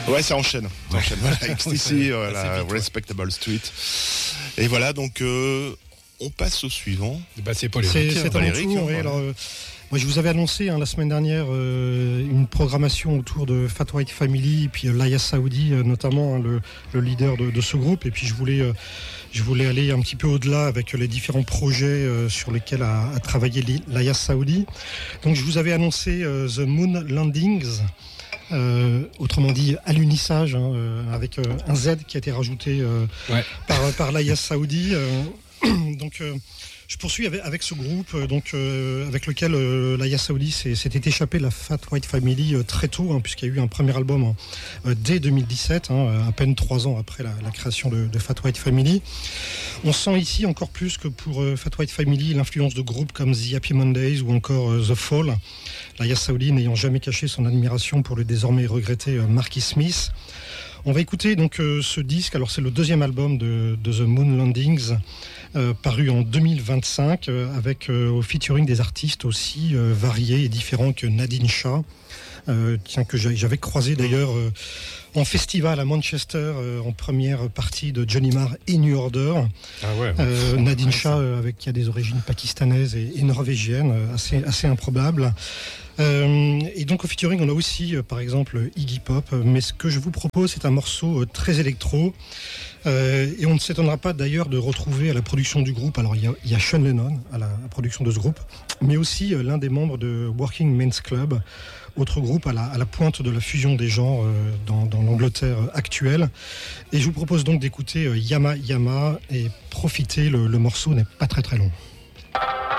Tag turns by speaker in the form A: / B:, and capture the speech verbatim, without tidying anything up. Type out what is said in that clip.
A: Ouais, ça enchaîne. Ça enchaîne. Voilà, X T C, voilà,
B: vite,
A: Respectable Street. Et voilà, donc euh, on passe au suivant.
B: Bah, c'est Paul
C: C'est,
B: Eric.
C: c'est
A: Paul
C: à mon
A: Eric,
C: tour,
A: hein,
C: oui,
A: voilà.
C: alors, euh, moi, je vous avais annoncé hein, la semaine dernière euh, une programmation autour de Fat White Family et puis euh, Laya Saoudi euh, notamment, hein, le, le leader de, de ce groupe. Et puis je voulais, euh, je voulais aller un petit peu au-delà avec les différents projets euh, sur lesquels a, a travaillé Laya Saoudi. Donc je vous avais annoncé euh, The Moon Landings. Euh, autrement dit alunissage hein, euh, avec euh, un Z qui a été rajouté euh,
B: Ouais.
C: par, par Laya Saoudi. Euh, donc euh, je poursuis avec, avec ce groupe euh, donc, euh, avec lequel euh, Laya Saoudi s'est, s'était échappé de la Fat White Family euh, très tôt, hein, puisqu'il y a eu un premier album hein, euh, dès deux mille dix-sept, hein, à peine trois ans après la, la création de, de Fat White Family. On sent ici encore plus que pour euh, Fat White Family l'influence de groupes comme The Happy Mondays ou encore euh, The Fall. Laya Saoudi n'ayant jamais caché son admiration pour le désormais regretté euh, Marky Smith. On va écouter donc euh, ce disque. Alors c'est le deuxième album de, de The Moon Landings, euh, paru en deux mille vingt-cinq, euh, avec euh, au featuring des artistes aussi euh, variés et différents que Nadine Shah, euh, tiens, que j'avais croisé d'ailleurs euh, en festival à Manchester euh, en première partie de Johnny Marr et New Order.
B: Ah ouais.
C: Euh, Nadine Shah, euh, avec qui a des origines pakistanaises et, et norvégiennes, euh, assez, assez improbables. Euh, et donc au featuring on a aussi euh, par exemple Iggy Pop, euh, mais ce que je vous propose c'est un morceau euh, très électro euh, et on ne s'étonnera pas d'ailleurs de retrouver à la production du groupe, alors il y a, il y a Sean Lennon à la, à la production de ce groupe, mais aussi euh, l'un des membres de Working Men's Club, autre groupe à la, à la pointe de la fusion des genres euh, dans, dans l'Angleterre actuelle. Et je vous propose donc d'écouter euh, Yama Yama et profiter, le, le morceau n'est pas très très long.